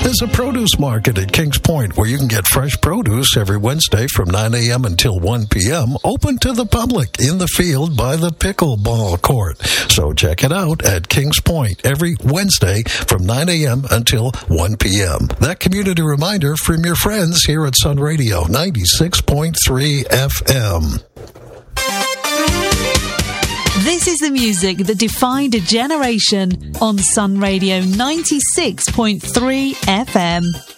There's a produce market at Kings Point where you can get fresh produce every Wednesday from 9 a.m. until 1 p.m. open to the public in the field by the pickleball court. So check it out at Kings Point every Wednesday from 9 a.m. until 1 p.m. That community reminder from your friends here at Sun Radio 96.3 FM. This is the music that defined a generation on Sun Radio 96.3 FM.